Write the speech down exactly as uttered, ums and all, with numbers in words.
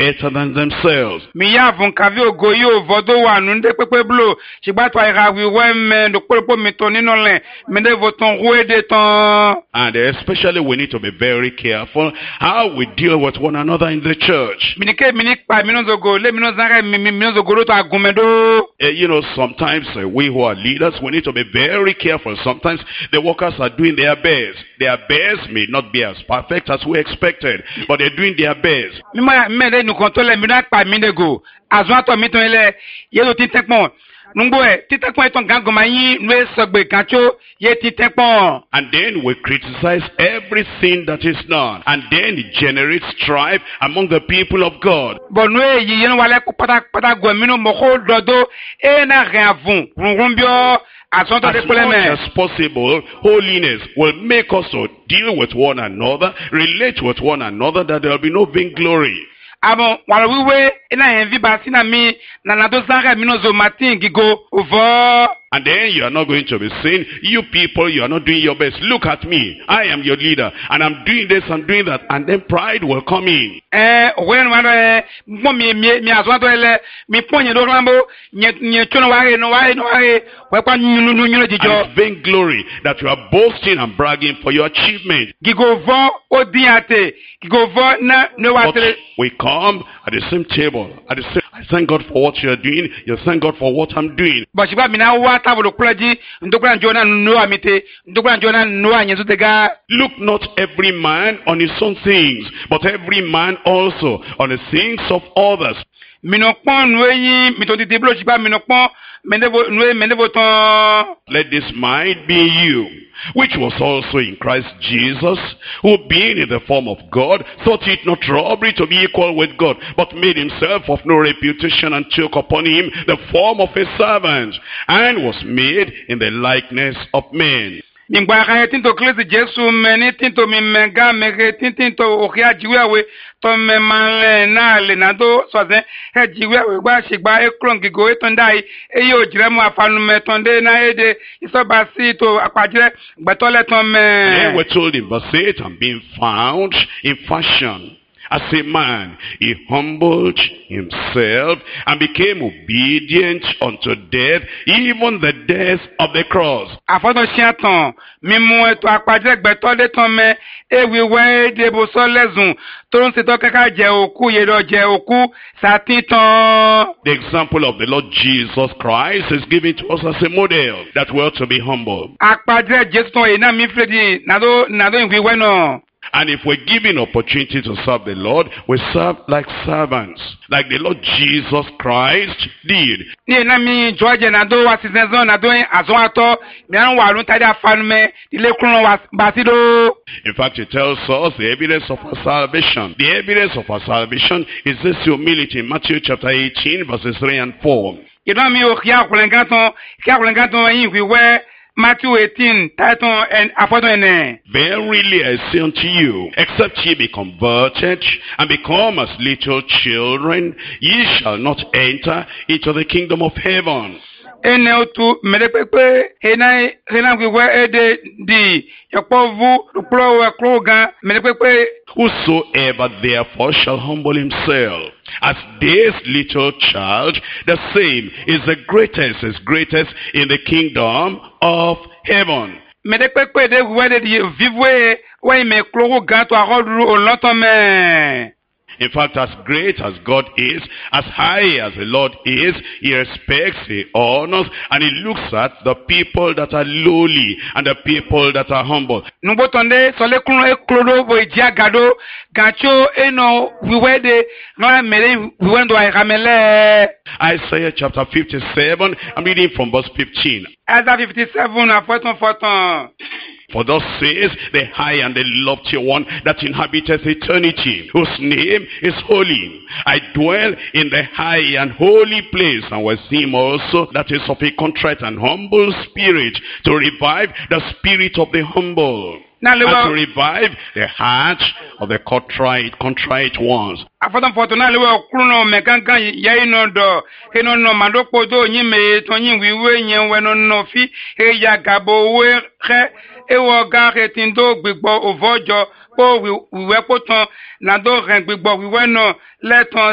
better than themselves. Mi ya vun kavi ogo yo vodo wa nunde pepe blo. Shigba to ira wi we me do popo mi to ninu le. Me de voton roué de ton. And especially we need to be very careful how we deal with one another in the church. Minike minik pa minozo go le minozo zare minozo go lo to agumedo. Uh, you know, sometimes uh, we who are leaders, we need to be very careful. Sometimes the workers are doing their best. Their best may not be as perfect as we expected, but they're doing their best. Mima mede nu kontole minak pa minego. Azwa to miton ele yelo titekpon. Nungwe titekpon eton gangoma yin nwe sogbe kancho ye titekpon. And then we criticize everything that is done. And then it generates strife among the people of God. Bon nwe yi yen wale ko pata pata go mino moko dodo e na reavun. Rungumbio As much as possible, holiness will make us to deal with one another, relate with one another, that there will be no vainglory. Abo wala wiwe ina envi basina mi na nado zanga minozo matin gigo uvo. And then you are not going to be saying, you people, you are not doing your best. Look at me. I am your leader. And I'm doing this and doing that. And then pride will come in. Eh, when one eh mi mi mi azwato ele mi ponye do lambo nye nye chono ware no ware no ware we kwa nyunu nyunu jijo. And vainglory that you are boasting and bragging for your achievement. Gigovo odiate. Gigovo na no watre. We come at the same table. At the same, I thank God for what you are doing. You thank God for what I'm doing. But shiba mina wa tabulo kulaji ndokula njona no amite ndokula njona no anyezu tega. Look not every man on his own things, but every man also on the things of others. Minokpon nweyi mitoti tiblo shiba minokpon mendevo nwe mendevo ton. Let this mind be in you, which was also in Christ Jesus, who being in the form of God, thought it not robbery to be equal with God, but made himself of no reputation, and took upon him the form of a servant, and was made in the likeness of men. Mingwa tinto klesi Jesu meni tinto mimenga mege tinto okia jiwewe to memale na le nado soze he jiwewe gba shigba eklongi go etondai eyo jiremu afanu metonde na ede isobasi to apajire gbetole ton me. They were told in verse eight, and being found in fashion as a man, he humbled himself and became obedient unto death, even the death of the cross. Afoto shiaton mimu eto apajire gbetole ton me ewiwe de bo so lezun to nse to kaka je oku yedo je oku satiton. The example of the Lord Jesus Christ is given to us as a model that we ought to be humble. Apajire Jesu ton e na mi fredi nado nado inwiwe no. And if we're given opportunity to serve the Lord, we serve like servants, like the Lord Jesus Christ did. In fact, it tells us the evidence of our salvation. The evidence of our salvation is this humility in Matthew chapter eighteen, verses three and four. Matthew eighteen, title and appointment. Verily I say unto you, except ye be converted and become as little children, ye shall not enter into the kingdom of heaven. Ene tu medepepe hena hena gwe ede di yapovu uplo wa kroga medepepe. Whosoever therefore shall humble himself as this little child, the same is the greatest, is greatest in the kingdom of heaven. Medepepe de gwe de vivwe wa me kroga to arodru olotome. In fact, as great as God is, as high as the Lord is, he respects, he honors, and he looks at the people that are lowly and the people that are humble. Isaiah chapter fifty-seven, I'm reading from verse fifteen. Isaiah fifty-seven, for thus says the high and the lofty one that inhabiteth eternity, whose name is holy. I dwell in the high and holy place, and with him also that is of a contrite and humble spirit, to revive the spirit of the humble, and to revive the heart of the contrite, contrite ones. Ewo gare tindo gbigbo ovojo po wiwe potan na do ren gbigbo wiwe no leton